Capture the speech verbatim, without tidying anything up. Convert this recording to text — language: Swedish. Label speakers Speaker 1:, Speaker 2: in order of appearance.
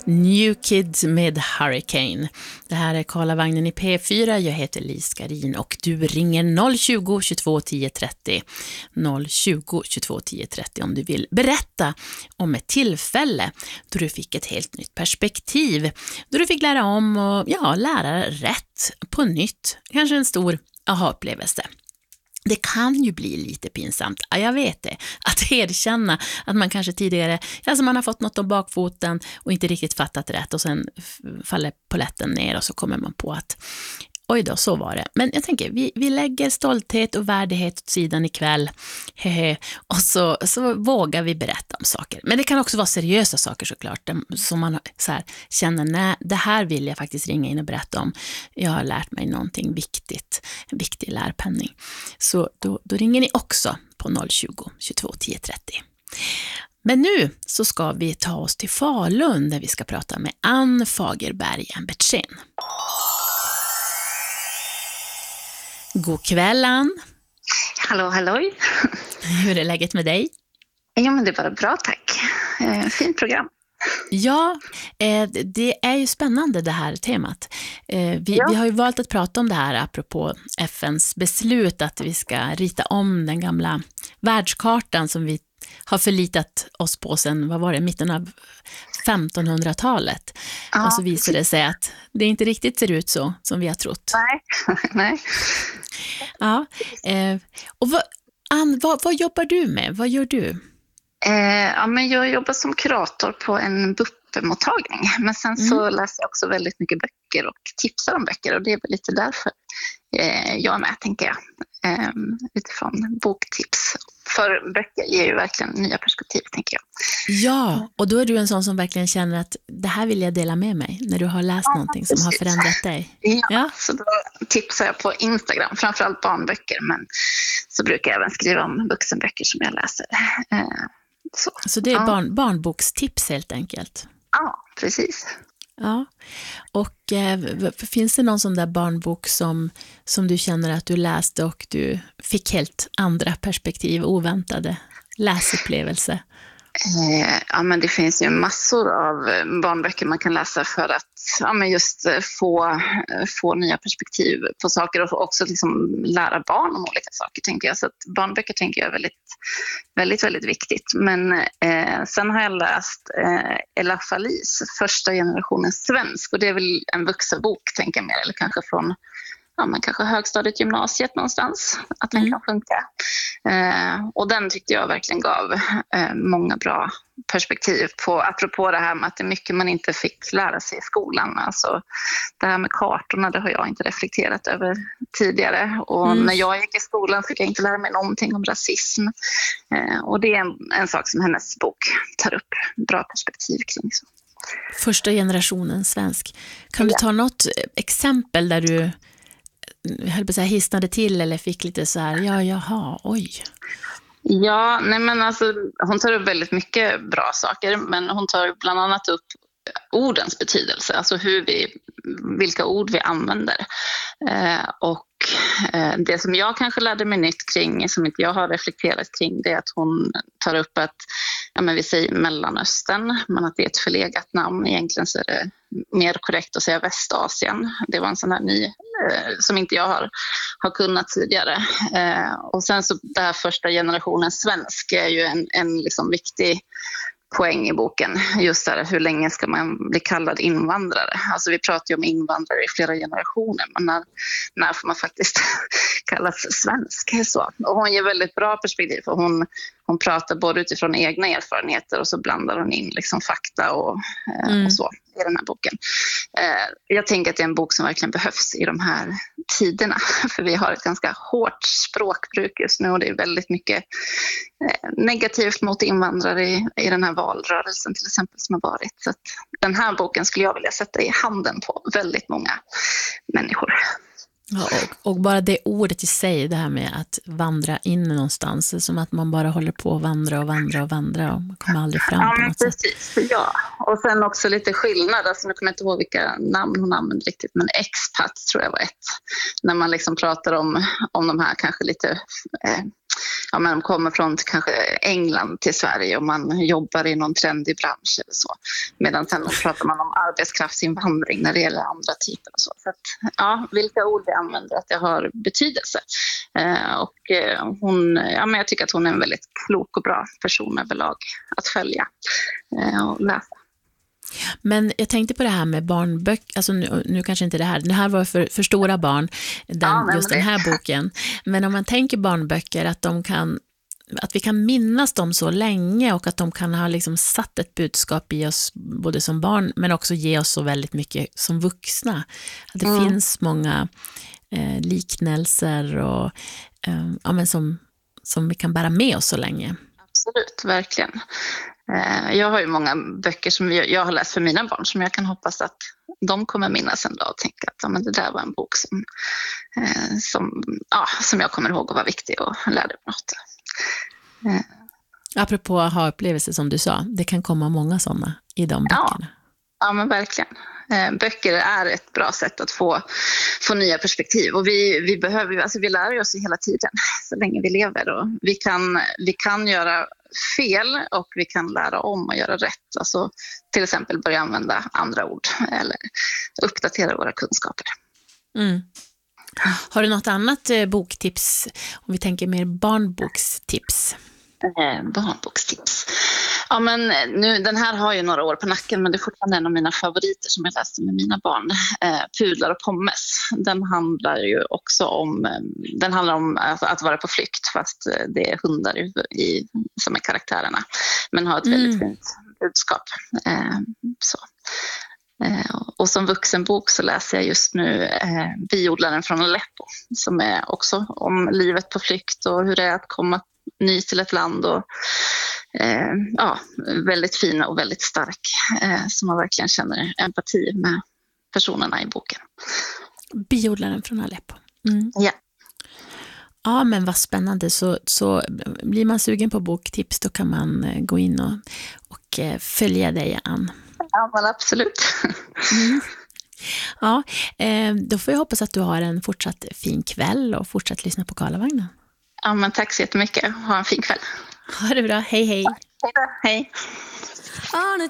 Speaker 1: New Kids med Hurricane. Det här är Karlavagnen i P fyra. Jag heter Lis Karin och du ringer noll tjugo, tjugotvå, tio trettio. noll tjugo, tjugotvå, tio trettio om du vill berätta om ett tillfälle då du fick ett helt nytt perspektiv. Då du fick lära om och ja, lära rätt på nytt. Kanske en stor aha-upplevelse. Det kan ju bli lite pinsamt, ja, jag vet det, att erkänna att man kanske tidigare, alltså man har fått något om bakfoten och inte riktigt fattat rätt och sen faller poletten ner och så kommer man på att oj då, så var det. Men jag tänker, vi, vi lägger stolthet och värdighet åt sidan ikväll. Hehe. Och så, så vågar vi berätta om saker. Men det kan också vara seriösa saker såklart. Som man så här, känner, nej, det här vill jag faktiskt ringa in och berätta om. Jag har lärt mig någonting viktigt. En viktig lärpenning. Så då, då ringer ni också på noll tjugo, tjugotvå, tio trettio. Men nu så ska vi ta oss till Falun där vi ska prata med Ann Fagerberg Ambertsen. God kväll, Ann.
Speaker 2: Hallå, halloj.
Speaker 1: Hur är läget med dig?
Speaker 2: Ja, men det är bara bra, tack. Eh, fint program.
Speaker 1: Ja, eh, det är ju spännande det här temat. Eh, vi,
Speaker 2: ja.
Speaker 1: vi har ju valt att prata om det här apropå F N:s beslut att vi ska rita om den gamla världskartan som vi har förlitat oss på sen, vad var det, mitten av femtonhundratalet. Ja. Och så visar det sig att det inte riktigt ser ut så som vi har trott.
Speaker 2: Nej, nej.
Speaker 1: Ja, eh, och vad, Ann, vad, vad jobbar du med? Vad gör du?
Speaker 2: Eh, ja, men jag jobbar som kurator på en B U P-mottagning. Men sen mm. så läser jag också väldigt mycket böcker och tipsar om böcker. Och det är väl lite därför eh, jag är med, tänker jag. Eh, utifrån boktips. För böcker ger ju verkligen nya perspektiv, tänker jag.
Speaker 1: Ja, och då är du en sån som verkligen känner att det här vill jag dela med mig. När du har läst ja, någonting precis. Som har förändrat dig.
Speaker 2: Ja,
Speaker 1: ja,
Speaker 2: så då tipsar jag på Instagram. Framförallt barnböcker, men så brukar jag även skriva om vuxenböcker som jag läser. Eh, Så,
Speaker 1: så det är
Speaker 2: ja.
Speaker 1: barn, barnbokstips helt enkelt?
Speaker 2: Ja, precis.
Speaker 1: Ja, och eh, finns det någon sån där barnbok som, som du känner att du läste och du fick helt andra perspektiv, oväntade läsupplevelser?
Speaker 2: Eh, ja, men det finns ju massor av barnböcker man kan läsa för att ja, men just få, få nya perspektiv på saker och också liksom lära barn om olika saker, tänker jag. Så att barnböcker tänker jag är väldigt, väldigt, väldigt viktigt. Men eh, sen har jag läst eh, Ella Falis första generationens svensk, och det är väl en vuxenbok, tänker jag mer, eller kanske från ja, men kanske högstadiet, gymnasiet någonstans, att den mm. kan funka. Eh, och den tyckte jag verkligen gav eh, många bra perspektiv på, apropå det här med att det är mycket man inte fick lära sig i skolan. Alltså det här med kartorna, det har jag inte reflekterat över tidigare. Och mm. när jag gick i skolan fick jag inte lära mig någonting om rasism. Eh, och det är en, en sak som hennes bok tar upp bra perspektiv kring. Så.
Speaker 1: Första generationen svensk. Kan
Speaker 2: ja.
Speaker 1: du ta något exempel där du jag höll på att säga hissnade till eller fick lite så här, ja, jaha, oj.
Speaker 2: Ja, nej men alltså hon tar upp väldigt mycket bra saker, men hon tar bland annat upp ordens betydelse, alltså hur vi, vilka ord vi använder. Eh, och eh, det som jag kanske lärde mig nytt kring, som inte jag har reflekterat kring, det är att hon tar upp att ja, men vi säger Mellanöstern, men att det är ett förlegat namn. Egentligen så är det mer korrekt att säga Västasien. Det var en sån här ny eh, som inte jag har, har kunnat tidigare. Eh, och sen så det här första generationen svensk är ju en, en liksom viktig poäng i boken. Just där, hur länge ska man bli kallad invandrare? Alltså vi pratar ju om invandrare i flera generationer, men när, när får man faktiskt kallas svensk? Så. Och hon ger väldigt bra perspektiv, för hon, hon pratar både utifrån egna erfarenheter och så blandar hon in liksom fakta och, eh, mm. och så i den här boken. Eh, jag tänker att det är en bok som verkligen behövs i de här tiderna, för vi har ett ganska hårt språkbruk just nu och det är väldigt mycket eh, negativt mot invandrare i, i den här valrörelsen till exempel som har varit. Så att den här boken skulle jag vilja sätta i handen på väldigt många människor.
Speaker 1: Ja, och, och bara det ordet i sig, det här med att vandra in någonstans, det är som att man bara håller på att vandra och vandra och vandra och man kommer aldrig fram
Speaker 2: Ja,
Speaker 1: på
Speaker 2: men
Speaker 1: något sätt.
Speaker 2: precis. Ja. Och sen också lite skillnad, alltså nu kommer jag inte ihåg vilka namn hon använde riktigt, men expat tror jag var ett. När man liksom pratar om, om de här kanske lite, eh, ja men de kommer från kanske England till Sverige och man jobbar i någon trendig bransch eller så. Medan sen pratar man om arbetskraftsinvandring när det gäller andra typer och så. Så att, ja, vilka ord vi använder, att det har betydelse. Eh, och eh, hon, ja men jag tycker att hon är en väldigt klok och bra person överlag att följa eh, och läsa.
Speaker 1: Men jag tänkte på det här med barnböcker, alltså nu, nu kanske inte det här, det här var för, för stora barn, den,
Speaker 2: Ja,
Speaker 1: just den här boken. Men om man tänker barnböcker, att de kan, att vi kan minnas dem så länge och att de kan ha liksom satt ett budskap i oss både som barn men också ge oss så väldigt mycket som vuxna. Att det mm. finns många eh, liknelser och eh, ja, men som, som vi kan bära med oss så länge.
Speaker 2: Absolut, verkligen. Jag har ju många böcker som jag har läst för mina barn som jag kan hoppas att de kommer minnas en dag och tänka att ja, men det där var en bok som, som, ja, som jag kommer ihåg och var viktig och lärde mig något.
Speaker 1: Apropå att ha upplevelser som du sa, det kan komma många sådana i de böckerna.
Speaker 2: Ja, ja men verkligen. Böcker är ett bra sätt att få, få nya perspektiv och vi, vi, behöver, alltså vi lär oss hela tiden så länge vi lever och vi kan, vi kan göra fel och vi kan lära om och göra rätt, alltså till exempel börja använda andra ord eller uppdatera våra kunskaper.
Speaker 1: Mm. Har du något annat eh, boktips om vi tänker mer barnbokstips?
Speaker 2: Eh, barnbokstips. Ja, men nu, den här har ju några år på nacken men det är fortfarande en av mina favoriter som jag läste med mina barn. Eh, Pudlar och pommes. Den handlar ju också om, den handlar om att, att vara på flykt fast det är hundar i, i, som är karaktärerna. Men har ett väldigt mm. fint budskap. Eh, så. Eh, och som vuxenbok så läser jag just nu eh, Biodlaren från Aleppo som är också om livet på flykt och hur det är att komma ny till ett land och eh, ja, väldigt fina och väldigt stark eh, som man verkligen känner empati med personerna i boken.
Speaker 1: Biodlaren från Aleppo. Mm.
Speaker 2: Ja.
Speaker 1: Ja, men vad spännande. Så, så blir man sugen på boktips då kan man gå in och, och följa dig, Ann.
Speaker 2: Ja, men absolut.
Speaker 1: Mm. Ja, eh, då får jag hoppas att du har en fortsatt fin kväll och fortsatt lyssna på Karlavagnen.
Speaker 2: Ja, men tack så jättemycket. Ha en fin kväll.
Speaker 1: Ha det bra. Hej, hej.
Speaker 2: Hej då. Hej.